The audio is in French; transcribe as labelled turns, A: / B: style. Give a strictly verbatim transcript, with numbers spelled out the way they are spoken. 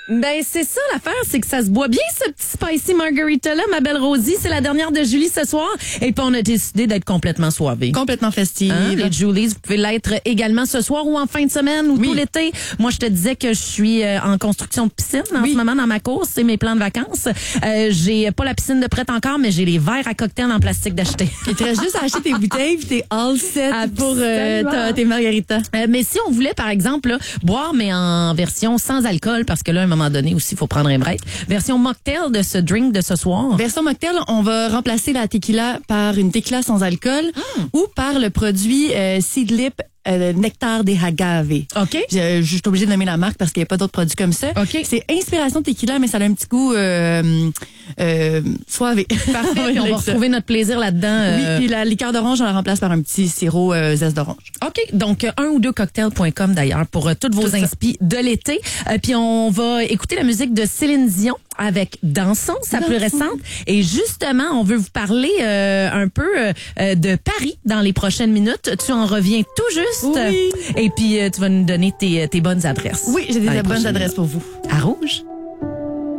A: Ben, c'est ça l'affaire, c'est que ça se boit bien ce petit spicy margarita-là, ma belle Rosie. C'est la dernière de Julie ce soir. Et puis, on a décidé d'être complètement soivés.
B: Complètement festive.
A: Hein, les Julies, vous pouvez l'être également ce soir ou en fin de semaine ou
B: Oui.
A: tout l'été. Moi, je te disais que je suis euh, en construction de piscine en
B: Oui.
A: ce moment dans ma course. C'est mes plans de vacances. Euh, j'ai pas la piscine de prête encore, mais j'ai les verres à cocktail en plastique d'acheter.
B: Il te reste juste à acheter tes bouteilles puis t'es all set pour euh,
A: Absolument.
B: ta- tes margaritas.
A: Euh, mais si on voulait, par exemple, là, boire, mais en version sans alcool, parce que là, à un moment donné aussi, il faut prendre un break. Version mocktail de ce drink de ce soir.
B: Version mocktail, on va remplacer la tequila par une tequila sans alcool ou par le produit euh, Seedlip euh, Nectar des Agave.
A: OK.
B: Je, je suis obligée de nommer la marque parce qu'il n'y a pas d'autres produits comme ça.
A: OK.
B: C'est inspiration tequila, mais ça a un petit goût euh, euh, soivé.
A: Parfait. Puis on va retrouver notre plaisir là-dedans. euh,
B: Oui, puis la liqueur d'orange, on la remplace par un petit sirop euh, zeste d'orange.
A: OK. Donc, euh, un ou deux cocktails point com d'ailleurs pour euh, toutes vos
B: Tout ça.
A: inspi de l'été. Euh, puis on va écouter la musique de Céline Dion avec Dansons, sa plus
B: Dansons.
A: récente. Et justement, on veut vous parler euh, un peu euh, de Paris dans les prochaines minutes. Tu en reviens tout juste.
B: Oui.
A: Et puis, euh, tu vas nous donner tes, tes bonnes adresses.
B: Oui, j'ai des
A: Dans les
B: bonnes
A: prochaines
B: adresses pour vous.
A: minutes. À Rouge.